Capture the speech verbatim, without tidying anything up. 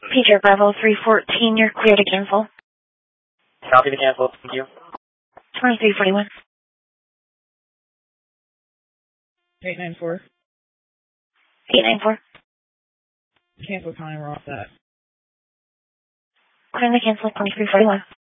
Peter five oh three fourteen, you're clear to cancel. Copy to cancel. Thank you. twenty-three forty-one. eight nine four. eight nine four. Cancel time, we're off that. Clear to cancel twenty-three forty-one.